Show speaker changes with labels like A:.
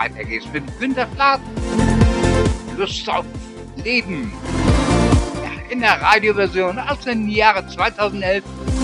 A: Weiter geht's mit Günter Fladen. Lust auf Leben. Ja, in der Radioversion aus dem Jahre 2011